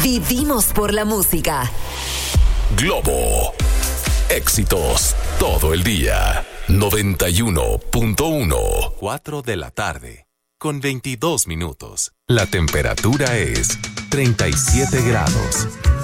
Vivimos por la música. Globo. Éxitos todo el día. 91.1. 4 de la tarde. Con 22 minutos. La temperatura es 37 grados.